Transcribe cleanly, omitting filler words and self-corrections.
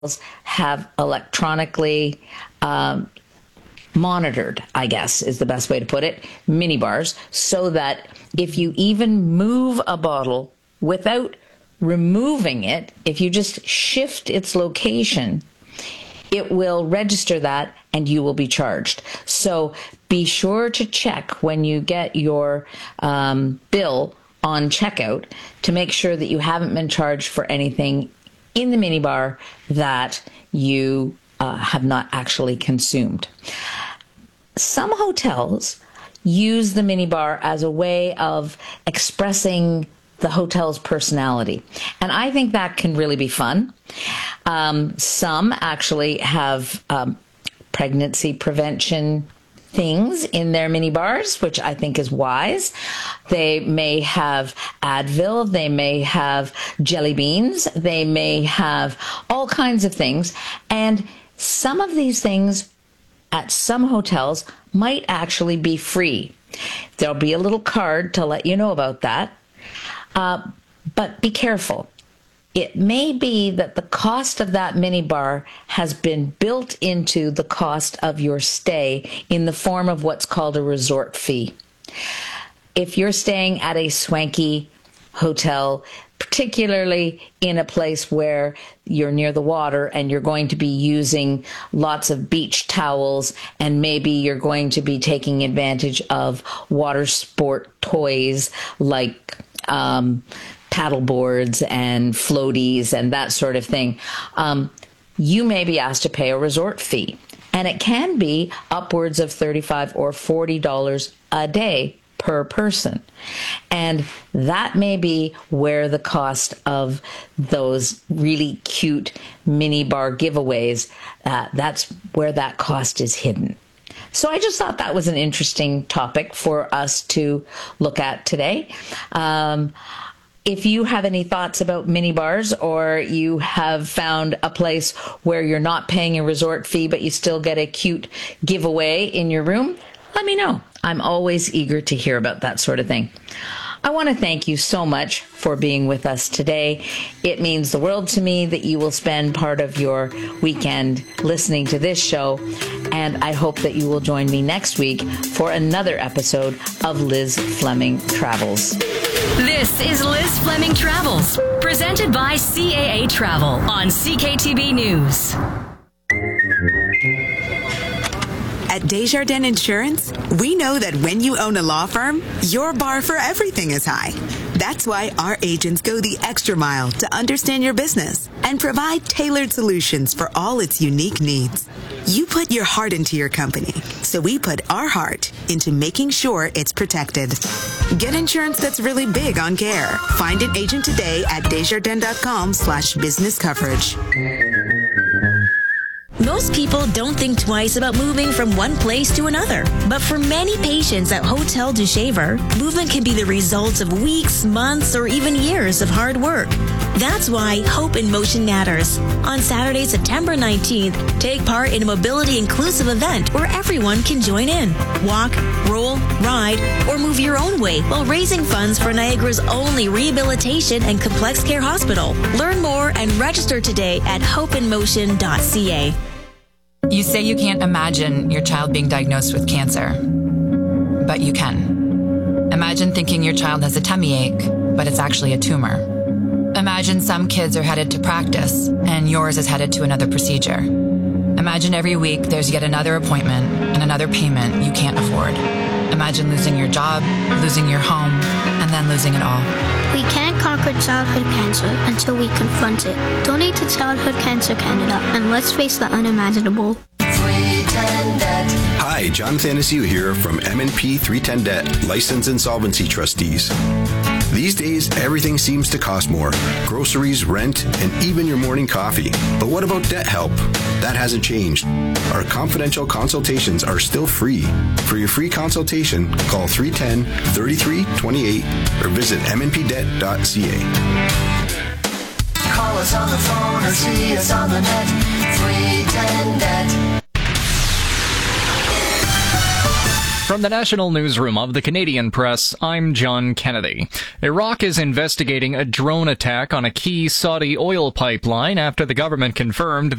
have electronically monitored, I guess is the best way to put it, minibars, so that if you even move a bottle without removing it, if you just shift its location, it will register that and you will be charged. So be sure to check when you get your bill on checkout to make sure that you haven't been charged for anything in the minibar that you have not actually consumed. Some hotels use the minibar as a way of expressing the hotel's personality. And I think that can really be fun. Some actually have pregnancy prevention things in their mini bars, which I think is wise. They may have Advil, they may have jelly beans, they may have all kinds of things. And some of these things at some hotels might actually be free. There'll be a little card to let you know about that. But be careful. It may be that the cost of that minibar has been built into the cost of your stay in the form of what's called a resort fee. If you're staying at a swanky hotel, particularly in a place where you're near the water and you're going to be using lots of beach towels, and maybe you're going to be taking advantage of water sport toys like paddle boards and floaties and that sort of thing, you may be asked to pay a resort fee. And it can be upwards of $35 or $40 a day per person. And that may be where the cost of those really cute mini bar giveaways, that's where that cost is hidden. So I just thought that was an interesting topic for us to look at today. If you have any thoughts about mini bars, or you have found a place where you're not paying a resort fee, but you still get a cute giveaway in your room, let me know. I'm always eager to hear about that sort of thing. I want to thank you so much for being with us today. It means the world to me that you will spend part of your weekend listening to this show, and I hope that you will join me next week for another episode of Liz Fleming Travels. This is Liz Fleming Travels, presented by CAA Travel on CKTB News. At Desjardins Insurance, we know that when you own a law firm, your bar for everything is high. That's why our agents go the extra mile to understand your business and provide tailored solutions for all its unique needs. You put your heart into your company, so we put our heart into making sure it's protected. Get insurance that's really big on care. Find an agent today at Desjardins.com/business coverage. Most people don't think twice about moving from one place to another. But for many patients at Hotel du Shaver, movement can be the result of weeks, months, or even years of hard work. That's why Hope in Motion matters. On Saturday, September 19th, take part in a mobility-inclusive event where everyone can join in. Walk, roll, ride, or move your own way while raising funds for Niagara's only rehabilitation and complex care hospital. Learn more and register today at hopeinmotion.ca. You say you can't imagine your child being diagnosed with cancer, but you can. Imagine thinking your child has a tummy ache, but it's actually a tumor. Imagine some kids are headed to practice, and yours is headed to another procedure. Imagine every week there's yet another appointment and another payment you can't afford. Imagine losing your job, losing your home, and then losing it all. We can't conquer childhood cancer until we confront it. Donate to Childhood Cancer Canada, and let's face the unimaginable. 310 Debt. Hi, Jonathan Anaciu here from M&P 310 Debt, Licensed Insolvency Trustees. These days, everything seems to cost more. Groceries, rent, and even your morning coffee. But what about debt help? That hasn't changed. Our confidential consultations are still free. For your free consultation, call 310-3328 or visit mnpdebt.ca. Call us on the phone or see us on the net. 310 Debt. From the National Newsroom of the Canadian Press, I'm John Kennedy. Iraq is investigating a drone attack on a key Saudi oil pipeline after the government confirmed